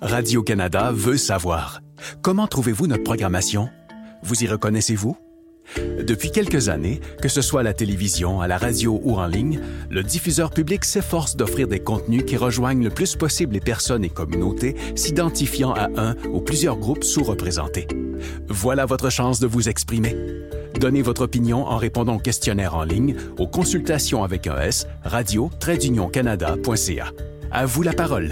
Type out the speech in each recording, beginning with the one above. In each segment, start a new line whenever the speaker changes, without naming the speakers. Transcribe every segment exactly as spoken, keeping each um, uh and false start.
Radio-Canada veut savoir. Comment trouvez-vous notre programmation? Vous y reconnaissez-vous? Depuis quelques années, que ce soit à la télévision, à la radio ou en ligne, le diffuseur public s'efforce d'offrir des contenus qui rejoignent le plus possible les personnes et communautés s'identifiant à un ou plusieurs groupes sous-représentés. Voilà votre chance de vous exprimer. Donnez votre opinion en répondant au questionnaire en ligne aux consultations avec un S, radio tiret union canada point c a. À vous la parole.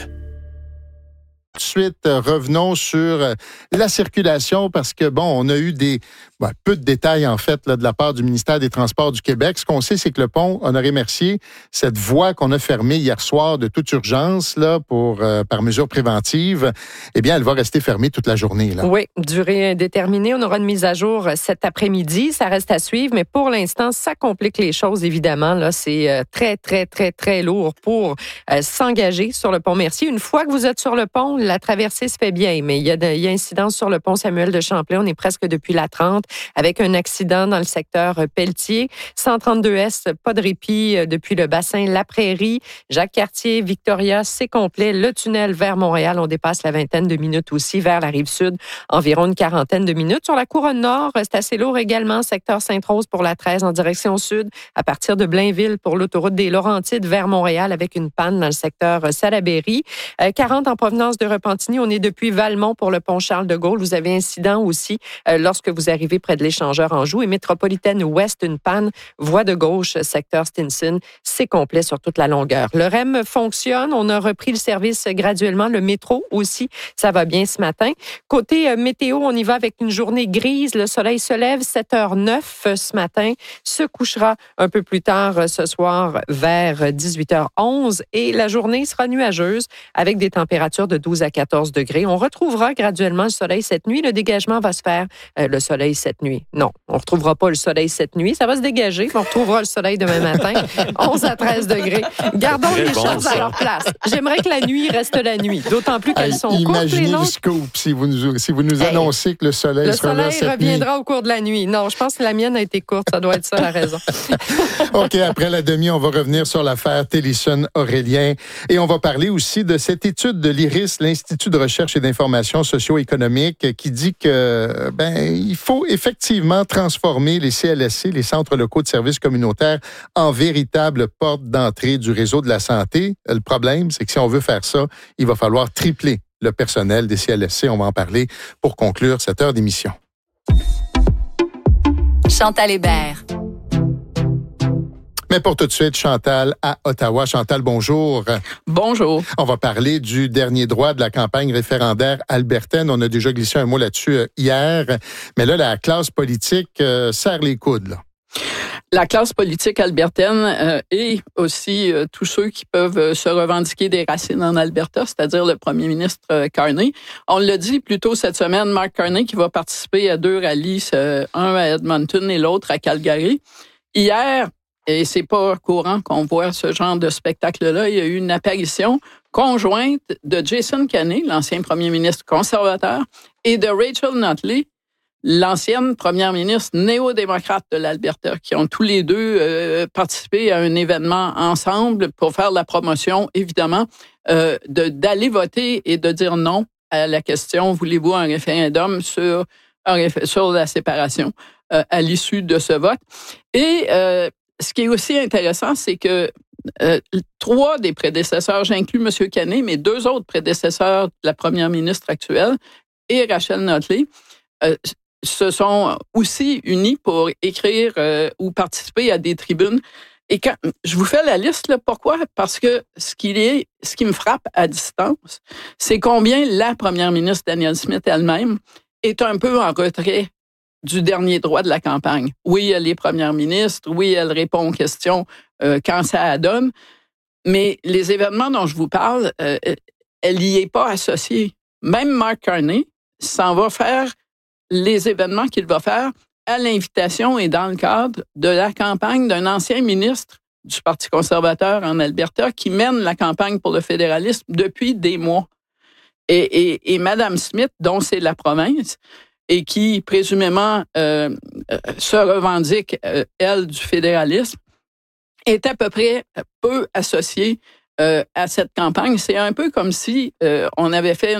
Tout de suite, revenons sur la circulation parce que, bon, on a eu des ben, peu de détails, en fait, là, de la part du ministère des Transports du Québec. Ce qu'on sait, c'est que le pont Honoré-Mercier, cette voie qu'on a fermée hier soir de toute urgence, là, pour, euh, par mesure préventive, eh bien, elle va rester fermée toute la journée, là.
Oui, durée indéterminée. On aura une mise à jour cet après-midi. Ça reste à suivre, mais pour l'instant, ça complique les choses, évidemment. Là, c'est euh, très, très, très, très lourd pour euh, s'engager sur le pont Mercier. Une fois que vous êtes sur le pont, la traversée se fait bien, mais il y a, de, il y a incidence sur le pont Samuel de Champlain. On est presque depuis la trente avec un accident dans le secteur Pelletier. cent trente-deux S, pas de répit depuis le bassin La Prairie. Jacques-Cartier, Victoria, c'est complet. Le tunnel vers Montréal, on dépasse la vingtaine de minutes aussi. Vers la Rive-Sud, environ une quarantaine de minutes. Sur la Couronne Nord, c'est assez lourd également. Secteur Sainte-Rose pour la treize en direction sud. À partir de Blainville pour l'autoroute des Laurentides vers Montréal avec une panne dans le secteur Salaberry. quarante en provenance de Repentigny. On est depuis Valmont pour le pont Charles-de-Gaulle. Vous avez incident aussi euh, lorsque vous arrivez près de l'échangeur Anjou. Et métropolitaine ouest, une panne. Voie de gauche, secteur Stinson. C'est complet sur toute la longueur. Le R E M fonctionne. On a repris le service graduellement. Le métro aussi, ça va bien ce matin. Côté euh, météo, on y va avec une journée grise. Le soleil se lève sept heures neuf ce matin. Se couchera un peu plus tard ce soir vers dix-huit heures onze. Et la journée sera nuageuse avec des températures de douze à quatorze degrés. On retrouvera graduellement le soleil cette nuit. Le dégagement va se faire euh, le soleil cette nuit. Non, on ne retrouvera pas le soleil cette nuit. Ça va se dégager. On retrouvera le soleil demain matin. onze à treize degrés. Gardons Très les bon, choses ça. à leur place. J'aimerais que la nuit reste la nuit. D'autant plus qu'elles hey, sont courtes, les
Imaginez le scoop si vous nous, si vous nous hey, annoncez que le soleil
le
sera là cette nuit.
Le soleil reviendra au cours de la nuit. Non, je pense que la mienne a été courte. Ça doit être ça la raison.
OK, après la demi, on va revenir sur l'affaire Télisson-Aurélien. Et on va parler aussi de cette étude de l'I R I S, l'Institut de recherche et d'information socio-économique, qui dit que ben il faut effectivement transformer les C L S C, les centres locaux de services communautaires, en véritables portes d'entrée du réseau de la santé. Le problème, c'est que si on veut faire ça, il va falloir tripler le personnel des C L S C. On va en parler pour conclure cette heure d'émission.
Chantal Hébert.
Mais pour tout de suite, Chantal à Ottawa. Chantal, bonjour.
Bonjour.
On va parler du dernier droit de la campagne référendaire albertaine. On a déjà glissé un mot là-dessus euh, hier. Mais là, la classe politique euh, serre les coudes, là.
La classe politique albertaine euh, et aussi euh, tous ceux qui peuvent euh, se revendiquer des racines en Alberta, c'est-à-dire le premier ministre euh, Carney. On l'a dit plus tôt cette semaine, Mark Carney qui va participer à deux rallyes, euh, un à Edmonton et l'autre à Calgary. Hier, et c'est pas courant qu'on voit ce genre de spectacle-là, il y a eu une apparition conjointe de Jason Kenney, l'ancien premier ministre conservateur, et de Rachel Notley, l'ancienne première ministre néo-démocrate de l'Alberta, qui ont tous les deux euh, participé à un événement ensemble pour faire la promotion, évidemment, euh, de, d'aller voter et de dire non à la question « Voulez-vous un référendum sur, un réf- sur la séparation euh, » à l'issue de ce vote. Et euh, ce qui est aussi intéressant, c'est que euh, trois des prédécesseurs, j'inclus M. Kenney, mais deux autres prédécesseurs de la première ministre actuelle et Rachel Notley, euh, se sont aussi unis pour écrire euh, ou participer à des tribunes. Et quand je vous fais la liste, là, pourquoi? Parce que ce qui est, ce qui me frappe à distance, c'est combien la première ministre Danielle Smith elle-même est un peu en retrait du dernier droit de la campagne. Oui, elle est première ministre, oui, elle répond aux questions euh, quand ça donne, mais les événements dont je vous parle, euh, elle n'y est pas associée. Même Mark Carney s'en va faire les événements qu'il va faire à l'invitation et dans le cadre de la campagne d'un ancien ministre du Parti conservateur en Alberta qui mène la campagne pour le fédéralisme depuis des mois. Et, et, et Mme Smith, dont c'est la province, et qui présumément euh, se revendique, euh, elle, du fédéralisme, est à peu près peu associée euh, à cette campagne. C'est un peu comme si euh, on avait fait